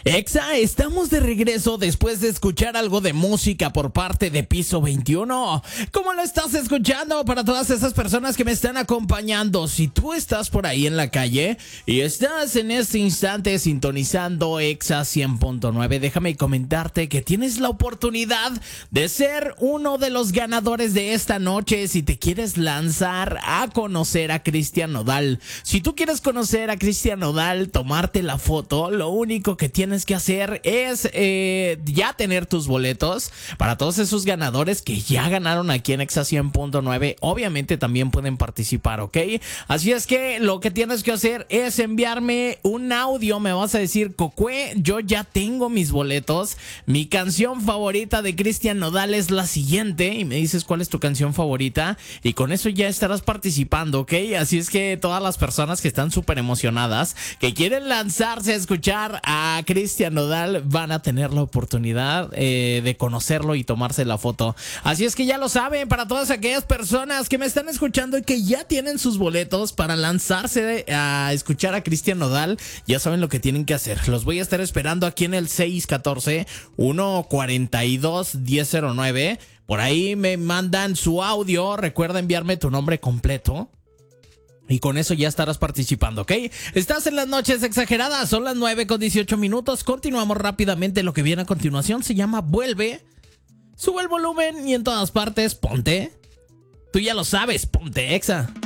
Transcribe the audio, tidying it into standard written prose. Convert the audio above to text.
Exa, estamos de regreso después de escuchar algo de música por parte de Piso 21. ¿Cómo lo estás escuchando? Para todas esas personas que me están acompañando, si tú estás por ahí en la calle y estás en este instante sintonizando Exa 100.9, déjame comentarte que tienes la oportunidad de ser uno de los ganadores de esta noche si te quieres lanzar a conocer a Cristian Nodal. Si tú quieres conocer a Cristian Nodal, tomarte la foto, lo único que tienes que hacer es ya tener tus boletos. Para todos esos ganadores que ya ganaron aquí en Exa 100.9, obviamente también pueden participar, ¿ok? Así es que lo que tienes que hacer es enviarme un audio. Me vas a decir: Cocue, yo ya tengo mis boletos, mi canción favorita de Cristian Nodal es la siguiente, y me dices cuál es tu canción favorita, y con eso ya estarás participando, ¿ok? Así es que todas las personas que están súper emocionadas, que quieren lanzarse a escuchar a Cristian Nodal, van a tener la oportunidad de conocerlo y tomarse la foto. Así es que ya lo saben, para todas aquellas personas que me están escuchando y que ya tienen sus boletos para lanzarse a escuchar a Cristian Nodal, ya saben lo que tienen que hacer. Los voy a estar esperando aquí en el 614-142-1009. Por ahí me mandan su audio. Recuerda enviarme tu nombre completo y con eso ya estarás participando, ¿ok? Estás en las noches exageradas, son las 9:18. Continuamos rápidamente. Lo que viene a continuación se llama Vuelve. Sube el volumen y en todas partes ponte. Tú ya lo sabes, ponte Exa.